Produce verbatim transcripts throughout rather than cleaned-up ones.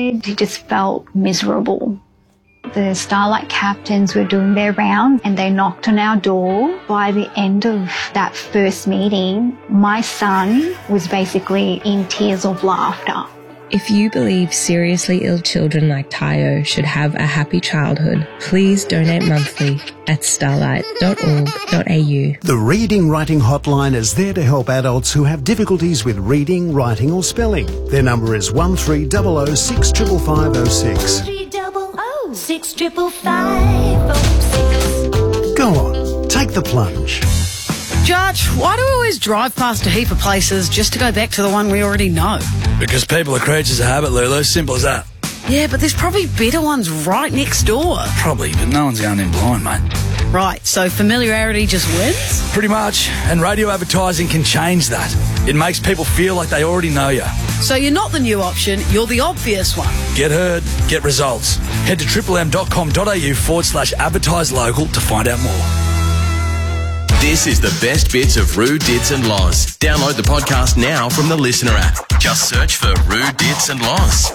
scared. He just felt miserable. The Starlight captains were doing their round and they knocked on our door. By the end of that first meeting, my son was basically in tears of laughter. If you believe seriously ill children like Tayo should have a happy childhood, please donate monthly at starlight dot org dot a u. The Reading Writing Hotline is there to help adults who have difficulties with reading, writing or spelling. Their number is one three zero zero six five five zero six. three double oh six triple five oh six. Go on, take the plunge. Judge, why do we always drive past a heap of places just to go back to the one we already know? Because people are creatures of habit, Lulu. Simple as that. Yeah, but there's probably better ones right next door. Probably, but no one's going in blind, mate. Right, so familiarity just wins? Pretty much. And radio advertising can change that. It makes people feel like they already know you. So you're not the new option, you're the obvious one. Get heard, get results. Head to triple m dot com dot a u forward slash advertise local to find out more. This is the best bits of Roo, Dits and Loz. Download the podcast now from the Listener app. Just search for Roo, Dits and Loz.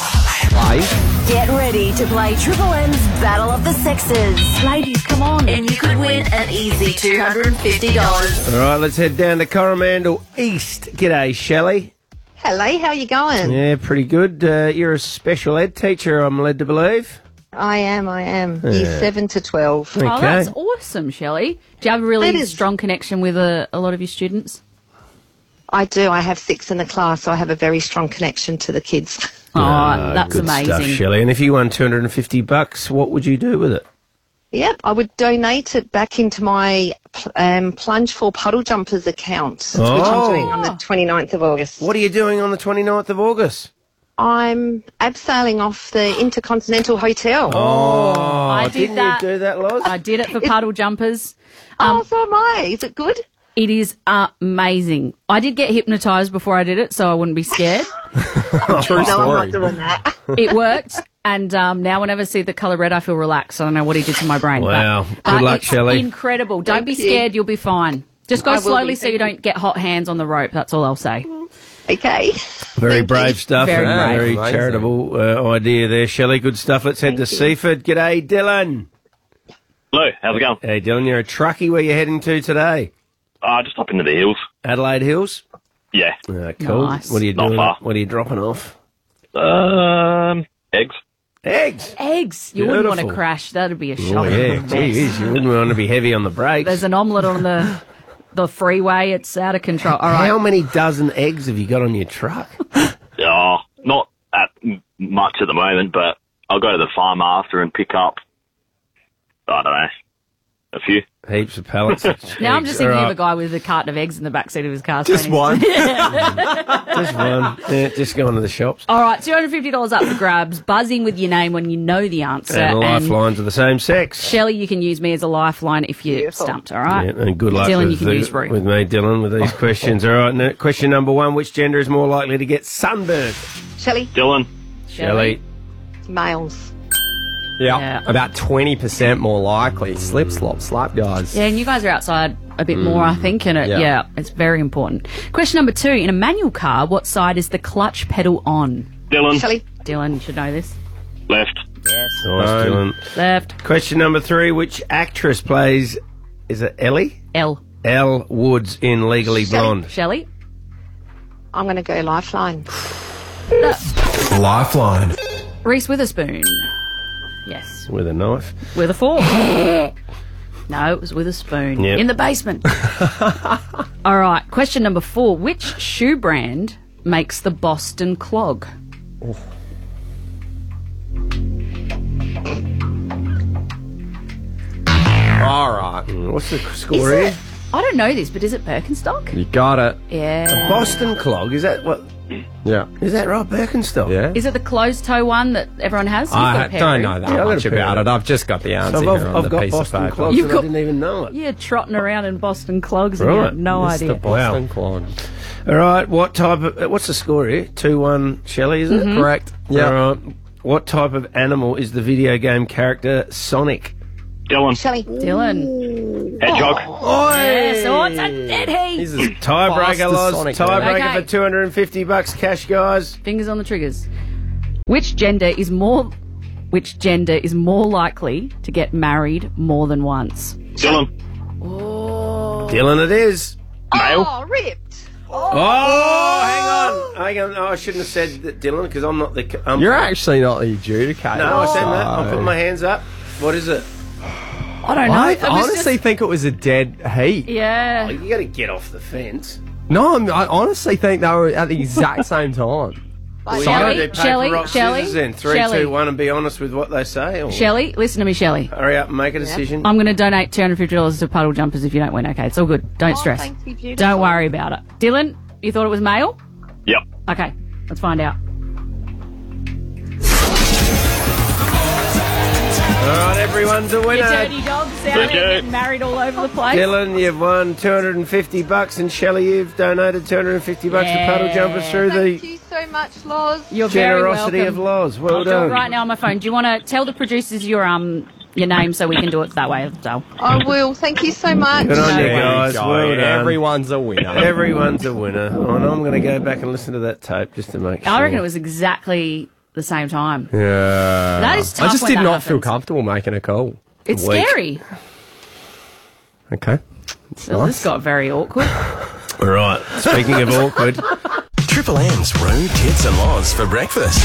Get ready to play Triple M's Battle of the Sexes. Ladies, come on. And you could win an easy two hundred fifty dollars. All right, let's head down to Coromandel East. G'day, Shelley. Hello, how you going? Yeah, pretty good. Uh, you're a special ed teacher, I'm led to believe. I am, I am. Year seven to twelve. Okay. Oh, that's awesome, Shelley. Do you have a really That is- strong connection with a, a lot of your students? I do. I have six in the class, so I have a very strong connection to the kids. Oh, Ah, that's good amazing. stuff, Shelley. And if you won two hundred fifty bucks, what would you do with it? Yep, I would donate it back into my um, Plunge for Puddle Jumpers account, which Oh. I'm doing on the twenty-ninth of August. What are you doing on the twenty-ninth of August? I'm abseiling off the Intercontinental Hotel. Oh, I did didn't that. you do that, Loz? I did it for puddle jumpers. Oh, so am I. Is it good? It is amazing. I did get hypnotised before I did it, so I wouldn't be scared. no, I'm not doing that. It worked, and um, now whenever I see the colour red, I feel relaxed. I don't know what he did to my brain. Wow. But, Good but luck, it's Shelley. Incredible. Don't Thank be you. scared. You'll be fine. Just go I will slowly be, so you thank you. don't get hot hands on the rope. That's all I'll say. Okay. Very Thank brave you. stuff. Very and brave. Very Amazing. charitable uh, idea there, Shelley. Good stuff. Let's head Thank to you. Seaford. G'day, Dylan. Hello, how's it going? Hey, Dylan, you're a truckie. Where you heading to today? Uh, just up into the hills. Adelaide Hills? Yeah. Uh, cool. Nice. What are you Not doing? far. What are you dropping off? Um, eggs. Eggs. Eggs. You wouldn't want to Beautiful. crash. That would be a Oh, shock. yeah. Geez, you wouldn't want to be heavy on the brakes. There's an omelette on the the freeway. It's out of control. All right. How many dozen eggs have you got on your truck? Oh, not at m- much at the moment, but I'll go to the farm after and pick up, I don't know, a few. Heaps of pallets. Of Now I'm eggs. just thinking All of right. a guy with a carton of eggs in the backseat of his car. Just saying- one. Just one. Yeah, just going to the shops. All right, two hundred fifty dollars up for grabs. Buzzing with your name when you know the answer. And the lifelines are the same sex. Shelley, you can use me as a lifeline if you're Beautiful. stumped, all right? Yeah, and good luck Dylan, with, you can the- use Roo. with me, Dylan, with these questions. All right, now, question number one. Which gender is more likely to get sunburned? Shelley, Dylan. Shelley. males. Yeah. Yeah. About twenty percent more likely. Slip, slop, slap, guys. Yeah, and you guys are outside a bit more, I think, and it, yeah. Yeah. it's very important. Question number two. In a manual car, what side is the clutch pedal on? Dylan. Shelley, Dylan, you should know this. Left. Yes. Nice, Um, Dylan. Left. Question number three. Which actress plays, is it Ellie? L. Elle Woods in Legally Shelley. Blonde. Shelley? I'm going to go lifeline. Lifeline. Reese Witherspoon. Yes. With a knife. With a fork. No, it was with a spoon. Yep. In the basement. All right, question number four. Which shoe brand makes the Boston Clog? All right. Mm, What's the Is score it, here? I don't know this, but is it Birkenstock? You got it. Yeah. Boston Clog. Is that what? Yeah. Is that right? Birkenstock? Yeah. Is it the closed toe one that everyone has? You've got I a pair, don't Roo. know that Yeah, I've got much a pair about of it. I've just got the answer So I've, here on I've the got piece Boston of paper. Clogs You've and got- I didn't even know it. You're trotting around in Boston clogs and you Right. have no Mister idea. Boston Clog. All right, what type of, uh, what's the score here? two one Shelley, is it? Mm-hmm. Correct. Yeah. All right. What type of animal is the video game character Sonic? Dylan. Shelley, Hedgehog. Oh. Yes, oh, it's a dead heat. He's as Tiebreaker, fast as Loz. Sonic, Tiebreaker man. Okay. for two hundred fifty bucks cash, guys. Fingers on the triggers. Which gender is more which gender is more likely to get married more than once? Dylan. Oh. Dylan it is. Male. Oh, ripped. Oh, hang on. Hang on. Oh, I shouldn't have said that, Dylan, because I'm not the... Um, You're actually not the adjudicator. No, I said so- that. I'm putting my hands up. What is it? I don't know. I It was honestly just- think it was a dead heat. Yeah. Oh, you got to get off the fence. No, I'm, I honestly think they were at the exact same time. Well, Shelley, you gotta do paper, Shelley, rock, Shelley, scissors then. Three, Shelley. two, one, and be honest with what they say. Or Shelley, listen to me, Shelley. hurry up and make a decision. I'm going to donate two hundred fifty dollars to Puddle Jumpers if you don't win, okay? It's all good. Don't Oh, stress. thank you, beautiful. Don't worry about it. Dylan, you thought it was male? Yep. Okay, let's find out. All right, everyone's a You winner. dirty dogs out there getting married all over the place. Dylan, you've won two hundred fifty bucks, and Shelley, you've donated two hundred fifty bucks Yeah. to Puddle Jumpers through Thank the you so much, Loz. You're very generosity welcome. of Loz. Well I'll do done. it right now on my phone. Do you want to tell the producers your um your name so we can do it that way? So. I will. Thank you so much. Good on you There you guys. go. Well done. Everyone's a winner. Everyone's a winner. Oh, and I'm going to go back and listen to that tape just to make sure. I reckon it was exactly the same time. Yeah. That is tough I just when did that not feel happens. comfortable making a call. It's Weak. scary. Okay. So this got very awkward. All right. Speaking of awkward, Triple M's Rude Tits and Laws for breakfast.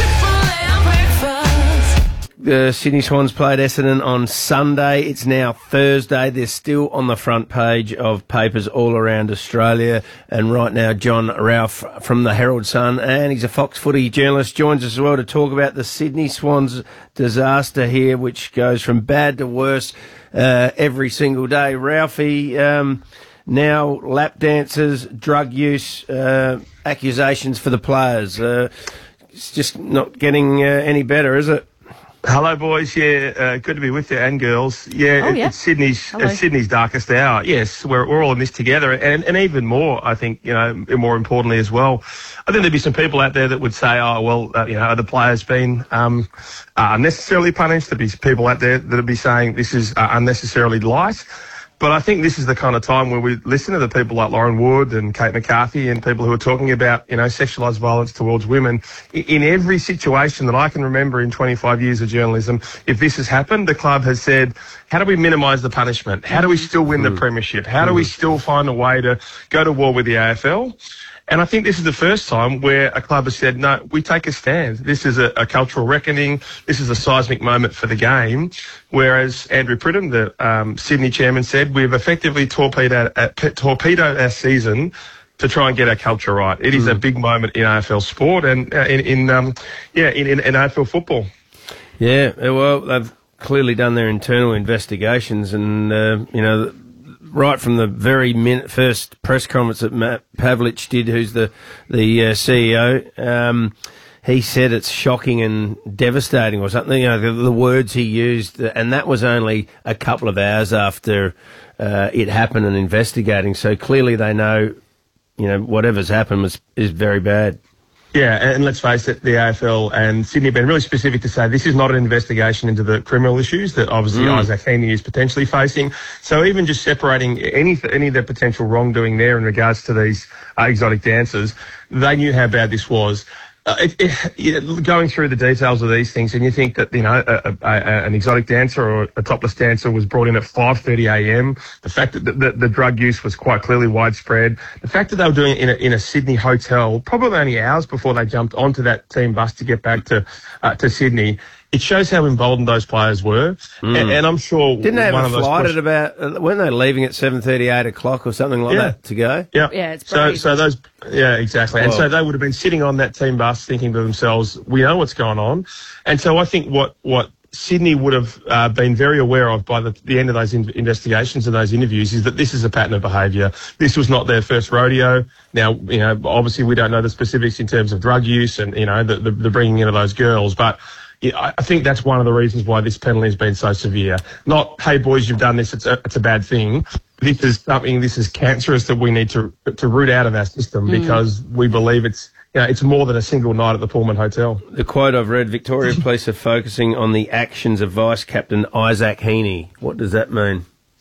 the Sydney Swans played Essendon on Sunday. It's now Thursday. They're still on the front page of papers all around Australia. And right now, John Ralph from the Herald Sun, and he's a Fox Footy journalist, joins us as well to talk about the Sydney Swans disaster here, which goes from bad to worse uh, every single day. Ralphie, um, now lap dancers, drug use, uh, accusations for the players. Uh, it's just not getting uh, any better, is it? Hello, boys. Yeah, uh, good to be with you, and girls. Yeah, Oh, it- yeah. it's Sydney's Hello. it's Sydney's darkest hour. Yes, we're we're all in this together, and and even more. I think you know, more importantly as well. I think there'd be some people out there that would say, "Oh, well, uh, you know, are the players been um, uh, unnecessarily punished?" There'd be people out there that'd be saying this is uh, unnecessarily light. But I think this is the kind of time where we listen to the people like Lauren Wood and Kate McCarthy and people who are talking about, you know, sexualised violence towards women. I- In every situation that I can remember in twenty-five years of journalism, if this has happened, the club has said, how do we minimise the punishment? How do we still win the premiership? How do we still find a way to go to war with the A F L? And I think this is the first time where a club has said, no, we take a stand. This is a, a cultural reckoning. This is a seismic moment for the game. Whereas Andrew Pridham, the um, Sydney chairman, said, we've effectively torpedoed, uh, p- torpedoed our season to try and get our culture right. It is a big moment in A F L sport and uh, in, in um, yeah, in, in, in A F L football. Yeah, well, they've clearly done their internal investigations, and uh, you know, right from the very min- first press conference that Matt Pavlich did, who's the the uh, C E O, um, he said it's shocking and devastating, or something. You know, the, the words he used, and that was only a couple of hours after uh, it happened and investigating. So clearly, they know, you know, whatever's happened was is very bad. Yeah, and let's face it, the A F L and Sydney have been really specific to say this is not an investigation into the criminal issues that obviously Mm. Isaac Heaney is potentially facing. So even just separating any any of the potential wrongdoing there in regards to these uh, exotic dancers, they knew how bad this was. Uh, it, it, yeah, going through the details of these things, and you think that, you know, a, a, a, an exotic dancer or a topless dancer was brought in at five thirty a m, the fact that the, the, the drug use was quite clearly widespread, the fact that they were doing it in a, in a Sydney hotel, probably only hours before they jumped onto that team bus to get back to uh, to Sydney, it shows how emboldened those players were. Mm. And, and I'm sure Didn't they have one a of those flight push- at about, uh, weren't they leaving at seven thirty, eight o'clock or something like Yeah. that to go? Yeah, Yeah, it's so pretty- so those yeah exactly, and Well- so they would have been sitting on that team bus thinking to themselves, we know what's going on, and so I think what what Sydney would have uh, been very aware of by the, the end of those in- investigations and those interviews is that this is a pattern of behaviour. This was not their first rodeo. Now, you know, obviously we don't know the specifics in terms of drug use and, you know, the, the, the bringing in of those girls, but yeah, I I think that's one of the reasons why this penalty has been so severe. Not, hey boys, you've done this, it's a, it's a bad thing. This is something, this is cancerous that we need to to root out of our system Mm. because we believe it's, you know, it's more than a single night at the Pullman Hotel. The quote I've read, Victoria Police are focusing on the actions of Vice Captain Isaac Heaney. What does that mean?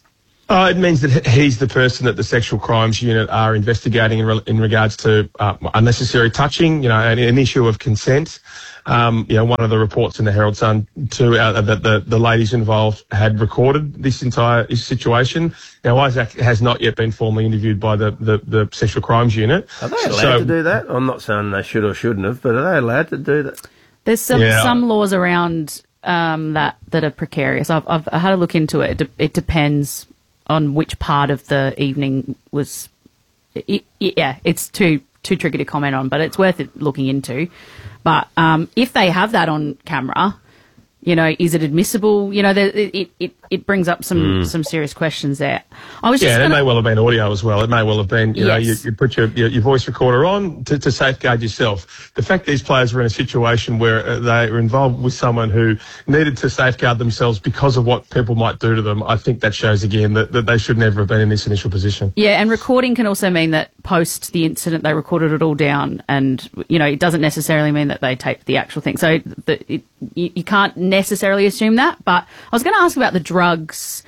Uh, it means that he's the person that the sexual crimes unit are investigating in, re- in regards to uh, unnecessary touching, you know, an, an issue of consent. Um, you know, one of the reports in the Herald Sun too, uh, that the, the ladies involved had recorded this entire situation. Now, Isaac has not yet been formally interviewed by the, the, the sexual crimes unit. Are they allowed so, to do that? I'm not saying they should or shouldn't have, but are they allowed to do that? There's some, Yeah. some laws around um, that that are precarious. I've, I've I had a look into it. It, de- it depends on which part of the evening was. It, it, yeah, it's too too tricky to comment on, but it's worth it looking into. But um, if they have that on camera, you know, is it admissible? You know, there, it, it it brings up some, Mm. some serious questions there. I was yeah, just and gonna, it may well have been audio as well. It may well have been, you know, you, Yes. you put your, your your voice recorder on to, to safeguard yourself. The fact these players were in a situation where uh, they were involved with someone who needed to safeguard themselves because of what people might do to them, I think that shows again that, that they should never have been in this initial position. Yeah, and recording can also mean that post the incident they recorded it all down, and you know it doesn't necessarily mean that they taped the actual thing. So the, it, you, you can't necessarily assume that. But I was going to ask about the drugs.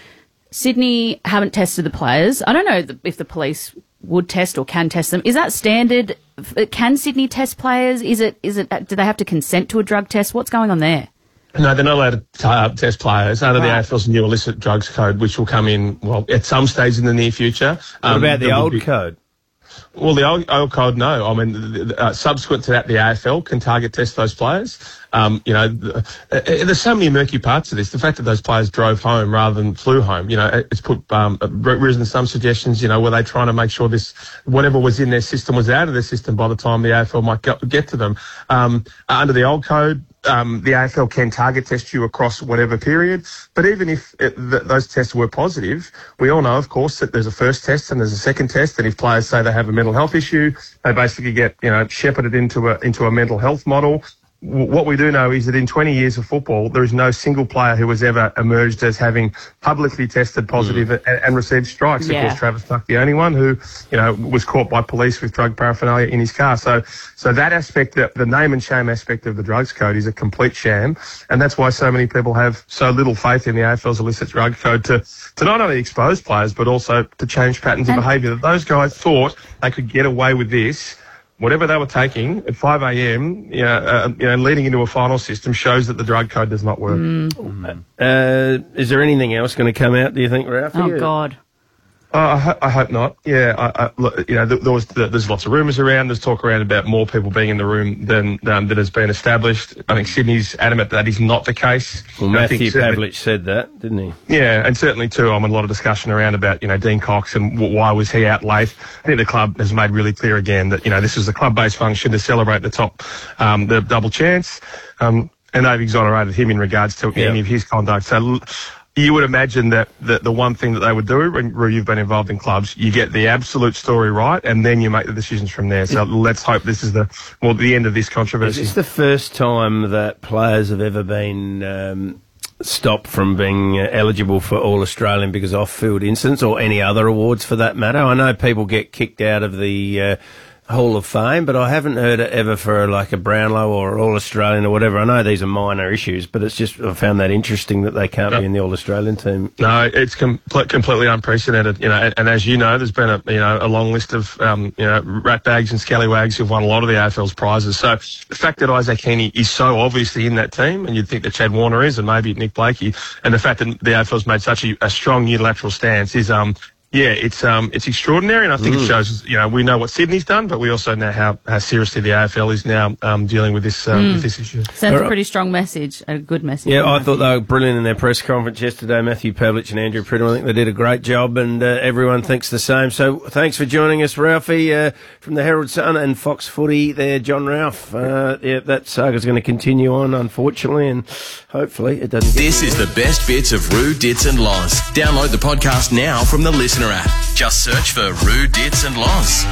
Sydney haven't tested the players. I don't know if the police would test or can test them. Is that standard? Can Sydney test players? Is it? Is it? Do they have to consent to a drug test? What's going on there? No, they're not allowed to uh, test players under the Right. A F L's new illicit drugs code, which will come in, well, at some stage in the near future. What about the there will old be- code? Well, the old, old code, no. I mean, the- the- uh, subsequent to that, the A F L can target test those players. Um, you know, the, uh, uh, there's so many murky parts of this. The fact that those players drove home rather than flew home, you know, it- it's put um, risen some suggestions. You know, were they trying to make sure this whatever was in their system was out of their system by the time the A F L might go, get to them? Um, under the old code, um, the A F L can target test you across whatever period. But even if it, th- those tests were positive, we all know, of course, that there's a first test and there's a second test. And if players say they have a mental health issue, they basically get, you know, shepherded into a into a mental health model. W- What we do know is that in twenty years of football, there is no single player who has ever emerged as having publicly tested positive and, and received strikes. Yeah. Of course, Travis Tuck, the only one who, you know, was caught by police with drug paraphernalia in his car. So, so that aspect, the, the name and shame aspect of the drugs code is a complete sham. And that's why so many people have so little faith in the A F L's illicit drug code to, to not only expose players, but also to change patterns of behaviour. That those guys thought they could get away with this. Whatever they were taking at five a.m., you know, uh, you know, leading into a final system shows that the drug code does not work. Uh, is there anything else going to come out, do you think, Ralph? Oh God. Uh, I, ho- I hope not. Yeah, I, I, look, you know, th- there was th- there's lots of rumours around. There's talk around about more people being in the room than um, that has been established. I think Sydney's adamant that is not the case. Well, And I Matthew think certainly- Pavlich said that, didn't he? Yeah, and certainly too, I'm in a lot of discussion around about, you know, Dean Cox and w- why was he out late. I think the club has made really clear again that, you know, this is a club-based function to celebrate the top, um, the double chance, um, and they've exonerated him in regards to Yeah. any of his conduct. So l- you would imagine that the, the one thing that they would do when Roo, you've been involved in clubs, you get the absolute story right, and then you make the decisions from there. So let's hope this is the, well, the end of this Is controversy. this the first time that players have ever been um, stopped from being uh, eligible for All-Australian because of off-field incidents, or any other awards for that matter? I know people get kicked out of the uh, Hall of Fame, but I haven't heard it ever for like a Brownlow or All-Australian or whatever. I know these are minor issues, but it's just, I found that interesting that they can't be in the All-Australian team. No, it's com- completely unprecedented, you know. And, and as you know, there's been a you know a long list of um, you know ratbags and scallywags who've won a lot of the A F L's prizes. So the fact that Isaac Heaney is so obviously in that team, and you'd think that Chad Warner is, and maybe Nick Blakey, and the fact that the A F L's made such a, a strong unilateral stance is um. Yeah, it's um, it's extraordinary, and I think Mm. it shows. You know, we know what Sydney's done, but we also know how, how seriously the A F L is now um, dealing with this um, Mm. with this issue. Sends a pretty strong message, a good message. Yeah, I thought they were brilliant in their press conference yesterday. Matthew Pavlich and Andrew Pridham, I think they did a great job, and uh, everyone thinks the same. So thanks for joining us, Ralphie, uh, from the Herald Sun and Fox Footy there, John Ralph. Uh, yeah, that saga's going to continue on, unfortunately, and hopefully it doesn't get... This is the best bits of Roo, Dits and Loz. Download the podcast now from the Listener app. Just search for Roo, Dits and Loz.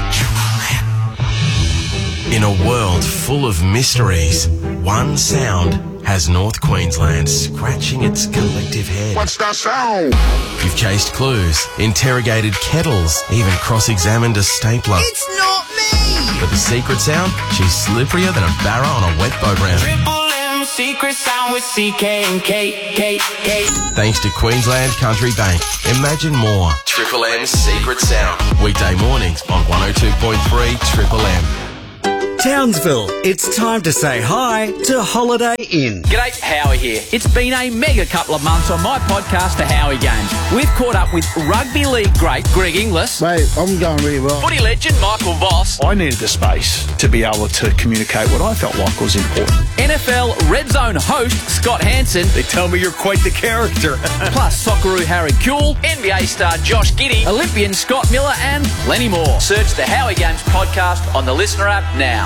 In a world full of mysteries, one sound has North Queensland scratching its collective head. What's that sound? You've chased clues, interrogated kettles, even cross-examined a stapler. It's not me! But the secret sound? She's slipperier than a barra on a wet boat ramp. Triple M secret sound with C K and K, K, K. Thanks to Queensland Country Bank. Imagine more. Triple M's Secret Sound. Weekday mornings on one oh two point three Triple M. Townsville, it's time to say hi to Holiday Inn. G'day, Howie here. It's been a mega couple of months on my podcast, The Howie Games. We've caught up with rugby league great Greg Inglis. Mate, I'm going really well. Footy legend Michael Voss. I needed the space to be able to communicate what I felt like was important. N F L Red Zone host Scott Hansen. They tell me you're quite the character. Plus Socceroo Harry Kuehl, N B A star Josh Giddey, Olympian Scott Miller and plenty more. Search The Howie Games podcast on the Listener app now.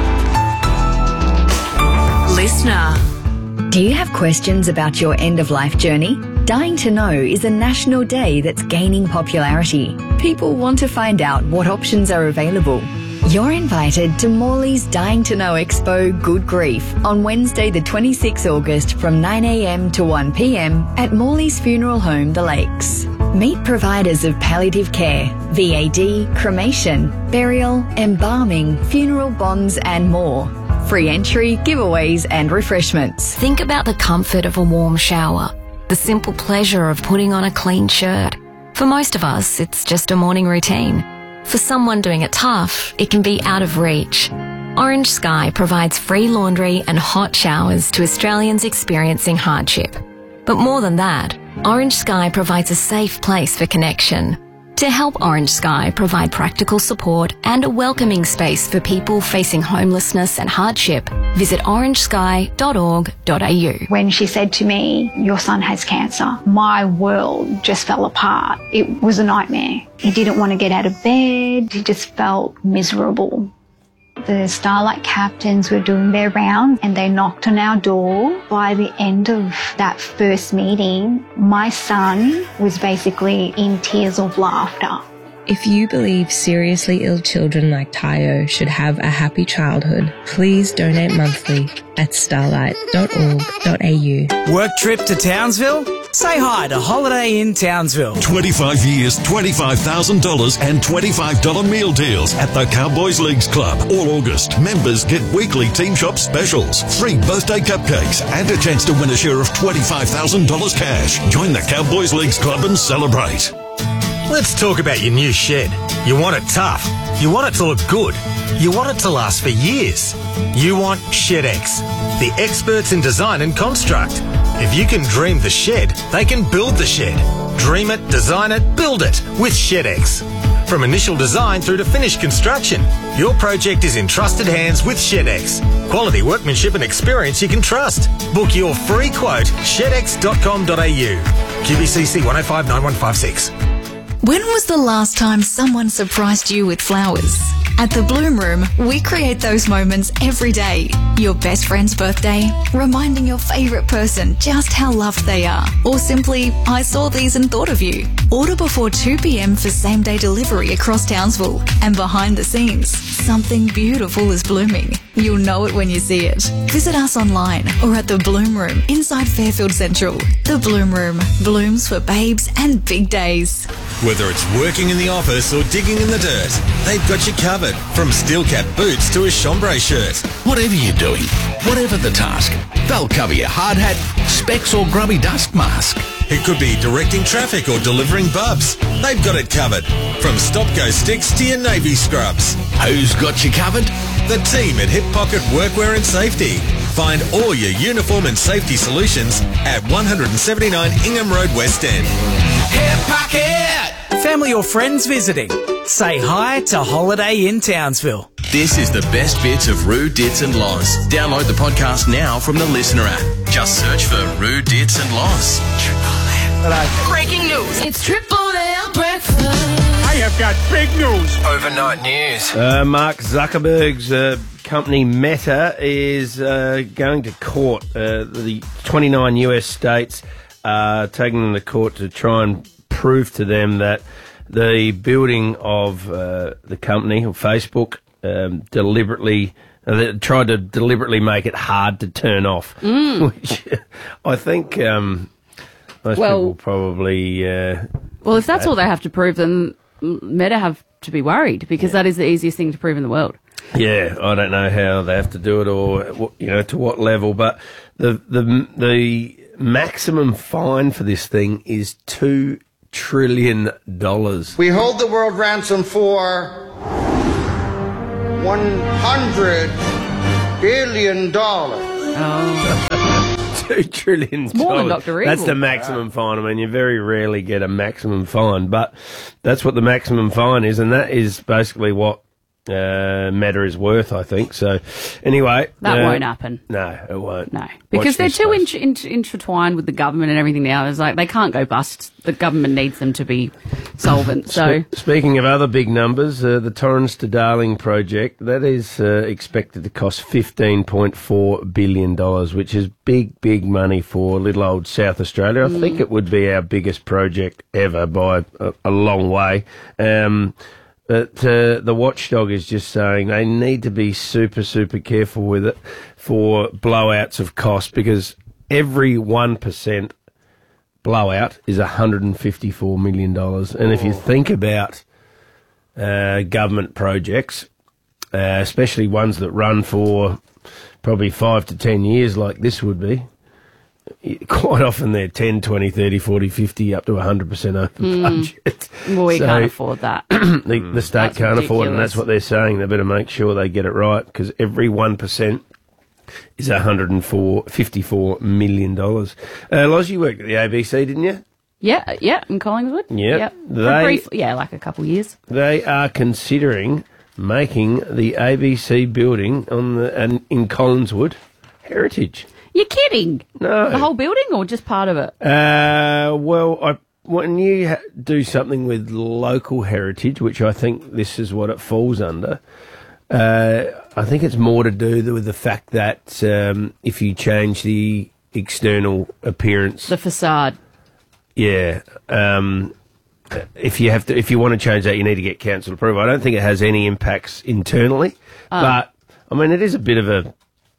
Listener. Do you have questions about your end-of-life journey? Dying to Know is a national day that's gaining popularity. People want to find out what options are available. You're invited to Morley's Dying to Know Expo Good Grief on Wednesday the twenty-sixth of August from nine a m to one p m at Morley's Funeral Home, The Lakes. Meet providers of palliative care, V A D, cremation, burial, embalming, funeral bonds and more. Free entry, giveaways and refreshments. Think about the comfort of a warm shower, the simple pleasure of putting on a clean shirt. For most of us, it's just a morning routine. For someone doing it tough, it can be out of reach. Orange Sky provides free laundry and hot showers to Australians experiencing hardship. But more than that, Orange Sky provides a safe place for connection. To help Orange Sky provide practical support and a welcoming space for people facing homelessness and hardship, visit orange sky dot org dot a u. When she said to me, your son has cancer, my world just fell apart. It was a nightmare. He didn't want to get out of bed. He just felt miserable. The Starlight captains were doing their round and they knocked on our door. By the end of that first meeting, my son was basically in tears of laughter. If you believe seriously ill children like Tayo should have a happy childhood, please donate monthly at starlight dot org dot a u. Work trip to Townsville? Say hi to Holiday Inn Townsville. twenty-five years, twenty-five thousand dollars and twenty-five dollars meal deals at the Cowboys Leagues Club. All August, members get weekly Team Shop specials, free birthday cupcakes and a chance to win a share of twenty-five thousand dollars cash. Join the Cowboys Leagues Club and celebrate. Let's talk about your new shed. You want it tough. You want it to look good. You want it to last for years. You want ShedX, the experts in design and construct. If you can dream the shed, they can build the shed. Dream it, design it, build it with ShedX. From initial design through to finished construction, your project is in trusted hands with ShedX. Quality workmanship and experience you can trust. Book your free quote, shed x dot com dot a u. Q B C C one oh five nine one five six. When was the last time someone surprised you with flowers? At the Bloom Room, we create those moments every day. Your best friend's birthday, reminding your favourite person just how loved they are, or simply, I saw these and thought of you. Order before two p m for same-day delivery across Townsville. And behind the scenes, something beautiful is blooming. You'll know it when you see it. Visit us online or at the Bloom Room inside Fairfield Central. The Bloom Room blooms for babes and big days. Whether it's working in the office or digging in the dirt, they've got you covered. From steel cap boots to a chambray shirt. Whatever you're doing, whatever the task, they'll cover your hard hat, specs or grubby dust mask. It could be directing traffic or delivering bubs. They've got it covered. From stop-go sticks to your navy scrubs. Who's got you covered? The team at Hip Pocket Workwear and Safety. Find all your uniform and safety solutions at one seventy-nine Ingham Road, West End. Hip Pocket! Family or friends visiting? Say hi to Holiday Inn Townsville. This is the best bits of Roo, Dits and Loz. Download the podcast now from the Listener app. Just search for Roo, Dits and Loz. Breaking news. It's Triple M breakfast. I have got big news. Overnight news. Uh, Mark Zuckerberg's uh, company Meta is uh, going to court. Uh, the twenty-nine U S states are taking them to court to try and prove to them that the building of uh, the company, or Facebook, um, deliberately uh, they tried to deliberately make it hard to turn off, Mm. which I think um, most Well- people probably. Uh, Well, if that's all they have to prove, then Meta have to be worried because that is the easiest thing to prove in the world. Yeah, I don't know how they have to do it or, you know, to what level, but the the the maximum fine for this thing is two trillion dollars. We hold the world ransom for one hundred billion dollars. Oh. Two trillion dollars. More than Doctor Evil. That's the maximum fine. I mean, you very rarely get a maximum fine, but that's what the maximum fine is, and that is basically what uh, Meta is worth, I think. So, anyway. That uh, won't happen. No, it won't. No. Because Watch they're this too space. in, in, intertwined with the government and everything now. It's like they can't go bust. The government needs them to be solvent. So, Spe- Speaking of other big numbers, uh, the Torrens to Darling project, that is uh, expected to cost fifteen point four billion dollars, which is big, big money for little old South Australia. I Mm. think it would be our biggest project ever by a, a long way. Um, but uh, the watchdog is just saying they need to be super, super careful with it for blowouts of cost, because every one percent blowout is one hundred fifty-four million dollars. And if you think about uh, government projects, uh, especially ones that run for probably five to ten years like this would be, quite often they're ten, twenty, thirty, forty, fifty, up to one hundred percent over Mm. budget. well, we So can't afford that. the, the state That's can't afford it, and ridiculous. that's what they're saying. They better make sure they get it right, because every one percent is one hundred fifty-four million dollars. Uh, Loz, you worked at the A B C, didn't you? Yeah, yeah, in Collingwood. Yeah. Yep. For They- brief, yeah, like a couple of years. They are considering making the A B C building on the and in Collinswood heritage. You're kidding? No. The whole building or just part of it? Uh, well, I, when you ha- do something with local heritage, which I think this is what it falls under, uh, I think it's more to do with the fact that um, if you change the external appearance, The facade. yeah, um, if you have to, if you want to change that, you need to get council approval. I don't think it has any impacts internally, Oh. but I mean, it is a bit of a.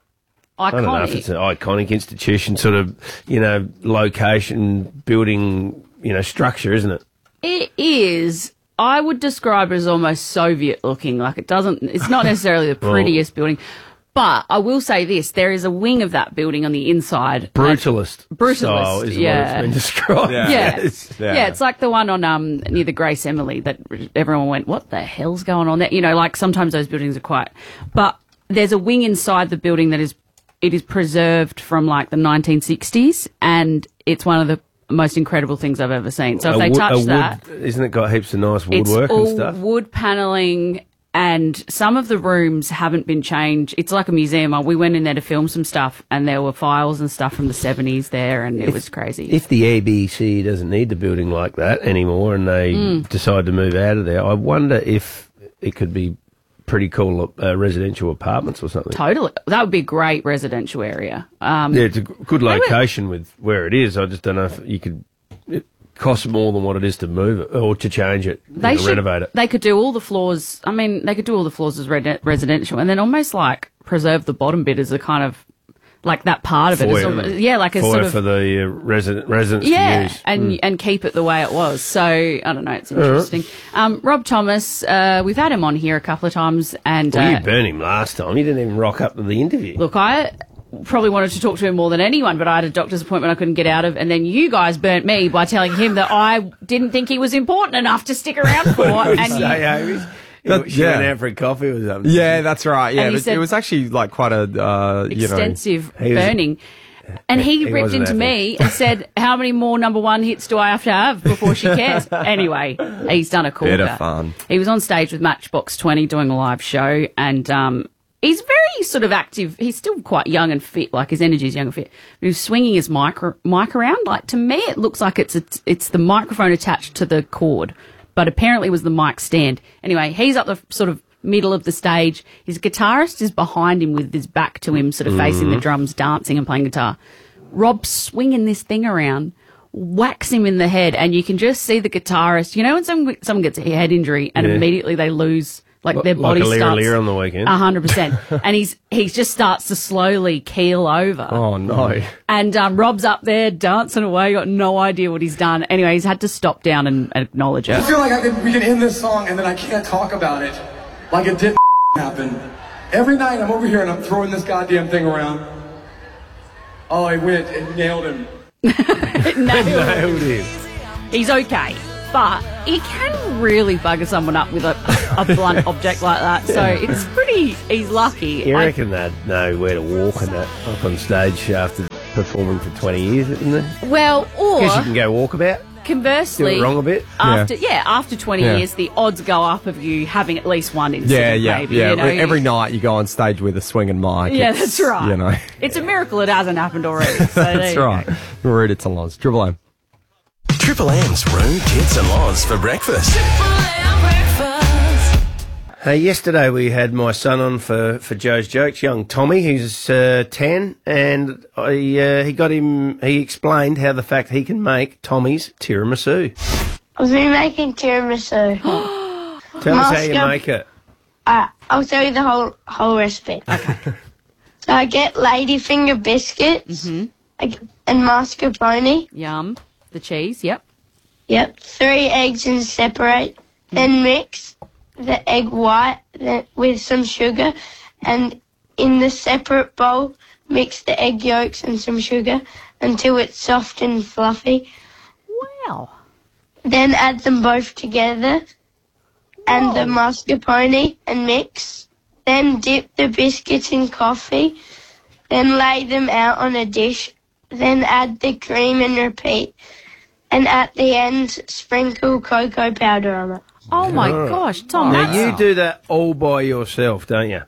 I don't know if Iconic. it's an iconic institution, sort of, you know, location, building, you know, structure, isn't it? It is. I would describe it as almost Soviet looking. Like it doesn't, it's not necessarily the Well- prettiest building. But I will say this, there is a wing of that building on the inside. Brutalist. Brutalist, style is yeah. what it's been described. Yeah. Yeah. as. Yeah. it's like the one on um near the Grace Emily that everyone went, what the hell's going on there? You know, like sometimes those buildings are quite. But there's a wing inside the building that is, it is preserved from like the nineteen sixties, and it's one of the most incredible things I've ever seen. So if A they wood- touch a wood- that, isn't it got heaps of nice it's woodwork all and stuff? wood paneling, and some of the rooms haven't been changed. It's like a museum. We went in there to film some stuff, and there were files and stuff from the seventies there, and it If- was crazy. If the A B C doesn't need the building like that anymore and they Mm. decide to move out of there, I wonder if it could be pretty cool uh, residential apartments or something. Totally. That would be a great residential area. Um, Yeah, it's a g- good they were- location with where it is. I just don't know if you could. It costs more than what it is to move it or to change it, you They know, should, renovate it. They could do all the floors. I mean, they could do all the floors as red, residential, and then almost like preserve the bottom bit as a kind of like that part of it. Is Foyer. almost, yeah, like a Foyer sort of for the uh, resident residents to yeah, use. and Mm. and keep it the way it was. So I don't know. It's All right. interesting. Um, Rob Thomas, uh, we've had him on here a couple of times, and Well, uh, you burned him last time. You didn't even rock up to the interview. look, I probably wanted to talk to him more than anyone, but I had a doctor's appointment I couldn't get out of, and then you guys burnt me by telling him that I didn't think he was important enough to stick around for. What did and you you, say, Amy? That- She yeah. went out for a coffee or something. Yeah, that's right. Yeah, And it he was, said- it was actually like quite a uh, you know extensive He was- burning. And he, he ripped wasn't into happy. me and said, how many more number one hits do I have to have before she cares? Anyway, he's done a corker. Bit of fun. He was on stage with Matchbox twenty doing a live show, and um, he's very sort of active. He's still quite young and fit, like his energy is young and fit. But he was swinging his mic, mic around. Like, to me, it looks like it's, a, it's the microphone attached to the cord, but apparently it was the mic stand. Anyway, he's up the sort of middle of the stage. His guitarist is behind him with his back to him, sort of facing the Mhm. drums, dancing and playing guitar. Rob's swinging this thing around, whacks him in the head, and you can just see the guitarist. You know when someone, someone gets a head injury and Yeah. immediately they lose, like L- their like body a Lear starts... Lear on the weekend. A hundred percent. And he's he just starts to slowly keel over. Oh no! And um, Rob's up there dancing away, got no idea what he's done. Anyway, he's had to stop down and acknowledge I it. feel like I could, we can end this song and then I can't talk about it like it didn't happen. Every night I'm over here and I'm throwing this goddamn thing around. Oh, I went and nailed him. Nailed him. He's okay, but he can really bugger someone up with a, a blunt object like that. So it's pretty. He's lucky. You I- reckon they'd know where to walk and that up on stage after performing for twenty years, isn't it? Well, or Guess you can go walkabout. conversely, Do it wrong a bit. After yeah, after twenty Yeah. years, the odds go up of you having at least one incident. Yeah, yeah, maybe, yeah. You know? Every night you go on stage with a swinging mic. Yeah, It's, that's right. You know, It's a miracle it hasn't happened already. So there that's you right. Rude, it's a loss. Triple M. Triple M's Rude, Tits and Loz for breakfast. Uh, yesterday we had my son on for, for Joe's Jokes, young Tommy, who's uh, ten, and I, uh, he got him. He explained how the fact he can make Tommy's tiramisu. I was really making tiramisu. Tell us how you make it. Uh, I'll tell you the whole whole recipe. Okay. So I get ladyfinger biscuits I get- and mascarpone. Yum. The cheese, yep. Yep. Three eggs and separate. Then mix the egg white then with some sugar, and in the separate bowl mix the egg yolks and some sugar until it's soft and fluffy. Wow. Then add them both together and the mascarpone and mix. Then dip the biscuits in coffee. Then lay them out on a dish. Then add the cream and repeat. And at the end, sprinkle cocoa powder on it. Oh my Oh. gosh, Tom! Now that's, you do that all by yourself, don't you?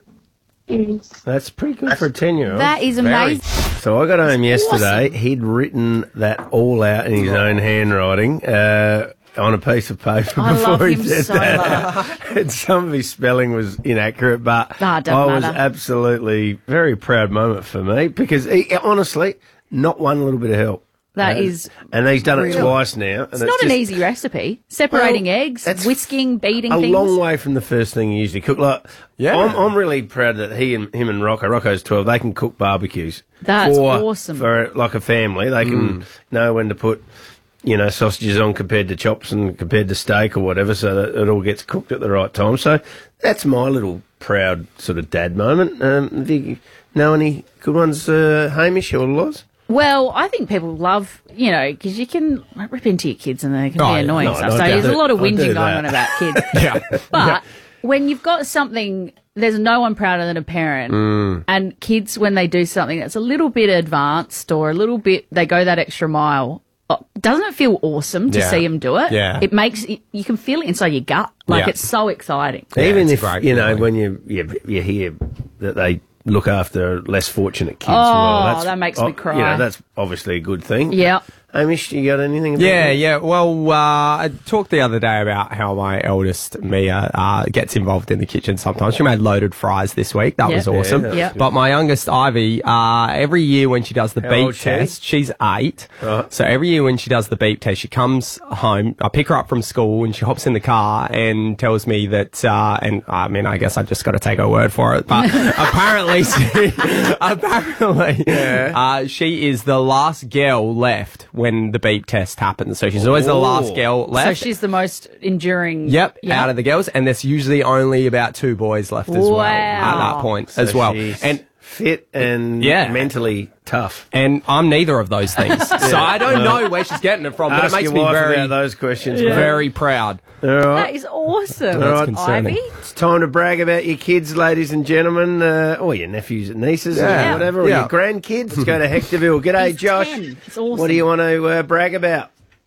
Yes. That's pretty good for a ten-year-old. That is Very. amazing. So I got home yesterday. He'd written that all out in his own handwriting uh, on a piece of paper I before love he him did so that. and some of his spelling was inaccurate, but Ah, I doesn't was matter. absolutely very proud moment for me because he, honestly, not one little bit of help. That Uh, is and he's done it real. twice now. And It's not an just easy recipe. Separating Well, eggs, that's whisking, beating a things. long way from the first thing you usually cook. Like, Yeah. I'm, I'm really proud that he and him and Rocco, Rocco's twelve, they can cook barbecues. That's for, awesome. For like a family, they can know when to put, you know, sausages on compared to chops and compared to steak or whatever, so that it all gets cooked at the right time. So that's my little proud sort of dad moment. Um, do you know any good ones, uh, Hamish or Loz? Well, I think people love, you know, because you can rip into your kids and they can Oh, be yeah. annoying No, stuff. I So do there's a that. lot of I do whinging going that. on about kids. Yeah. But when you've got something, there's no one prouder than a parent. Mm. And kids, when they do something that's a little bit advanced or a little bit, they go that extra mile. oh, Doesn't it feel awesome to Yeah. see them do it? Yeah. It makes, you you can feel it inside your gut. Like Yeah. it's so exciting. Even it's if, great you know, feeling. when you, you you hear that they look after less fortunate kids. Oh, well, that's, that makes me oh, cry. You know, that's obviously a good thing. Yeah. Hamish, you got anything about Yeah, that? yeah. Well, uh, I talked the other day about how my eldest Mia uh, gets involved in the kitchen sometimes. She made loaded fries this week. That Yeah. was awesome. Yeah, that's Yeah. good. But my youngest Ivy, uh, every year when she does the How beep old is she? test, she's eight. Right. So every year when she does the beep test, she comes home. I pick her up from school and she hops in the car and tells me that. Uh, and I mean, I guess I just got to take her word for it. But apparently, she, apparently, uh, she is the last girl left when the beep test happens. So she's always the last Oh. girl left. So she's the most enduring. Yep, Yeah. out of the girls, and there's usually only about two boys left as well at Wow. that point So as well. she's And fit and Yeah. mentally tough. and I'm neither of those things, so I don't know where she's getting it from. But Ask it makes your me wife very, about those questions. mate. very proud. All right. That is awesome. All right. concerning. Ivy. It's time to brag about your kids, ladies and gentlemen, uh, or your nephews and nieces, Yeah. or whatever, or Yeah. your grandkids. Let's go to Hectorville. G'day, He's Josh. ten. It's awesome. What do you want to uh, brag about?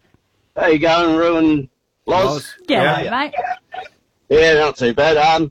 How you going, Ruin Loz? Loz? Yeah, Yeah. mate. Yeah, not too bad. Um,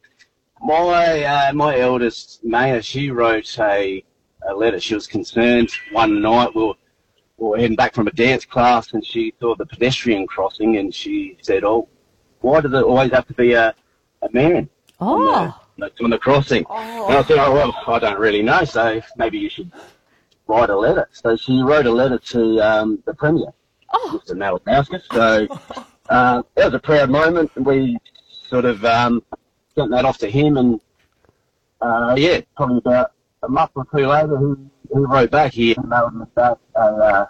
my uh, my eldest Maya, she wrote a, a letter. She was concerned one night. We were, we were heading back from a dance class, and she saw the pedestrian crossing, and she said, "Oh, why does it always have to be a a man Oh. on the on the crossing?" And I said, "Oh well, I don't really know. So maybe you should write a letter." So she wrote a letter to um, the Premier, Mister Malakauskas. So uh, that was a proud moment. We sort of um, sent that off to him, and uh, yeah, probably about a month or two later, he, he wrote back here and that was about uh,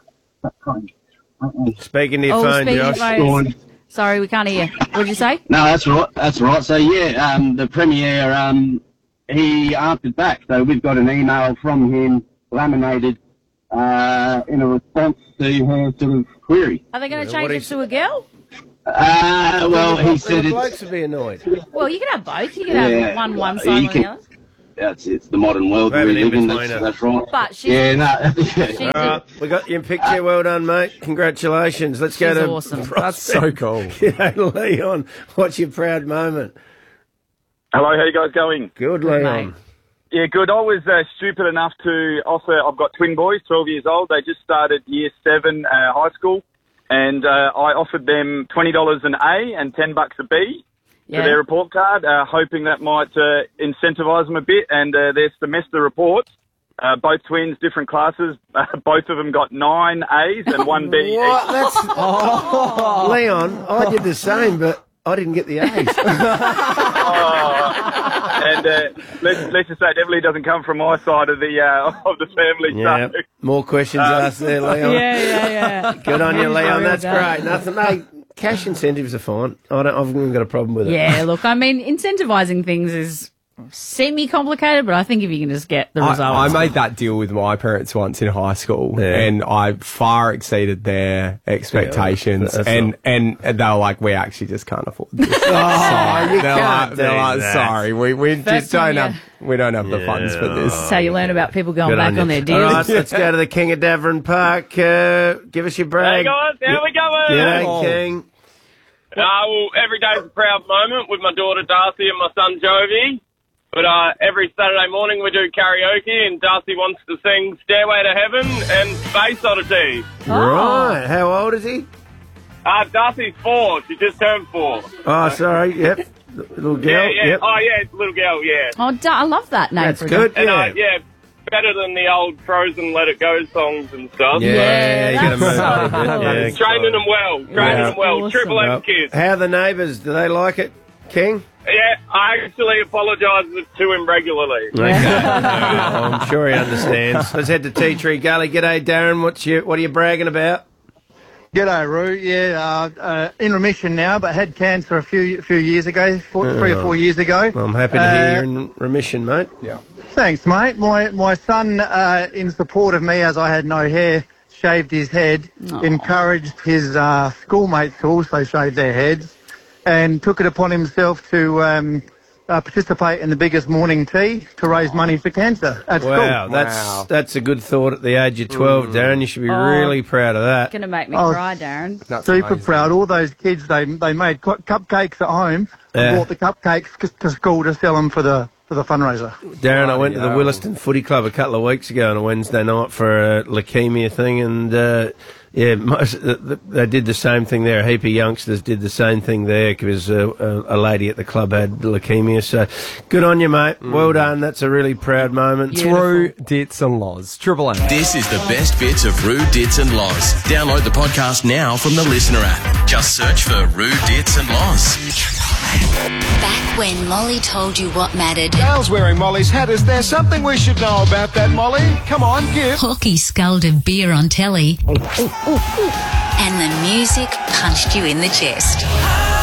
uh, Speaking to your Oh, phone, speaking to Josh. your phone. Sorry, we can't hear you. What did you say? No, that's right. That's right. So yeah, um, the Premier um, he answered back. So we've got an email from him laminated uh, in a response to her sort of query. Are they going to change it to a girl? Uh, well, he said the it's... blokes would be annoyed. Well, you can have both. You can have Yeah, one one you side or can- the other. That's, it's the modern world We have we an live in, in-betweener. that's, that's right. But she's- Yeah, no. she's All right, we got your picture. Well done, mate. Congratulations. Let's go She's to awesome. That's so cool. G'day, Leon. What's your proud moment? Hello, how you guys going? Good, Good, Leon. mate. Yeah, good. I was uh, stupid enough to offer, I've got twin boys, twelve years old. They just started year seven uh, high school, and uh, I offered them twenty dollars an A and ten bucks a B Yeah. for their report card, uh, hoping that might uh, incentivise them a bit. And uh, their semester reports, uh, both twins, different classes, uh, both of them got nine A's and one B. What? That's oh. Leon. I did the same, but I didn't get the A's. Oh, and uh, let's, let's just say it definitely doesn't come from my side of the uh, of the family. Yeah. So. More questions Um, asked there, Leon. Yeah, yeah, yeah. Good on you, Leon. That's Well done. great. Nothing, mate. Cash incentives are fine. I don't. I've not got a problem with it. Yeah, look, I mean, incentivising things is semi-complicated, but I think if you can just get the results. I, I made that deal with my parents once in high school, Yeah. and I far exceeded their expectations. Yeah, that's and, not- and and they were like, "We actually just can't afford this." Oh, Sorry. you they're can't like, they're do like, that. "Sorry, we we First just time, don't yeah. have we don't have the Yeah, funds for this." That's how you learn about people going Good back you. on their All deals. right, let's go to the King of Davern Park. Uh, give us your brag. Hey guys, how we going? G'day, Oh. King. Uh, well, every day's a proud moment with my daughter Darcy and my son Jovi. But uh, every Saturday morning we do karaoke, and Darcy wants to sing Stairway to Heaven and Space Oddity. Right. How old is he? Uh, Darcy's four. She just turned four. Oh, sorry. Yep. Little girl. Yeah, yeah. Yep. Oh, yeah, it's a little girl, yeah. Oh, da- I love that name. That's for a good. And, Yeah. uh, yeah, better than the old Frozen Let It Go songs and stuff. Yeah, Yeah, you gotta that's move so it. cool. Yeah, Training them well. Training Yeah. them well. Awesome. Triple M Well, kids. how are the neighbours? Do they like it, King? Yeah, I actually apologise to him regularly. Okay. Well, I'm sure he understands. Let's head to Tea Tree Gully. G'day, Darren. What's your, what are you bragging about? G'day, Roo. Yeah, uh, uh, in remission now, but had cancer a few few years ago, four, three or four years ago. I'm happy to hear Uh, you're in remission, mate. Yeah. Thanks, mate. My my son, uh, in support of me, as I had no hair, shaved his head, encouraged his uh, schoolmates to also shave their heads, and took it upon himself to um, uh, participate in the biggest morning tea to raise money for cancer at Wow, school. that's that's a good thought at the age of twelve, Darren. You should be Oh. really proud of that. Going to make me Oh, cry, Darren. Super proud. All those kids, they they made cu- cupcakes at home Yeah. and brought the cupcakes c- to school to sell them for the for the fundraiser. Darren, I went to the Williston Footy Club a couple of weeks ago on a Wednesday night for a leukemia thing, and uh, yeah, most, uh, th- they did the same thing there. A heap of youngsters did the same thing there because uh, a, a lady at the club had leukemia. So good on you, mate. Well done. That's a really proud moment. It's Roo, Dits and Loz. Triple M. This is the best bits of Roo, Dits and Loz. Download the podcast now from the Listener app. Just search for Roo, Dits and Loz. Back when Molly told you what mattered. Dale's wearing Molly's hat. Is there something we should know about that, Molly? Come on, give. Hawkey sculled a beer on telly. And the music punched you in the chest.